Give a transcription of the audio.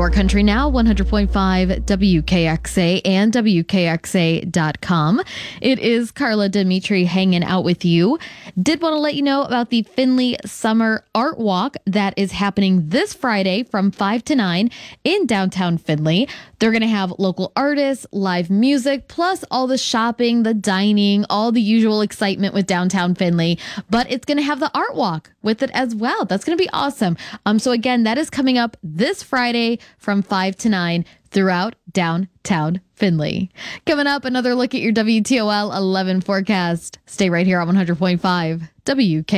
for Country Now, 100.5 WKXA and WKXA.com. It is Carla Dimitri hanging out with you. Did want to let you know about the Findlay Summer Art Walk that is happening this Friday from 5 to 9 in downtown Findlay. They're going to have local artists, live music, plus all the shopping, the dining, all the usual excitement with downtown Findlay. But it's going to have the art walk with it as well. That's going to be awesome. So again, that is coming up this Friday from 5 to 9 throughout downtown Findlay. Coming up, another look at your WTOL 11 forecast. Stay right here on 100.5 WK.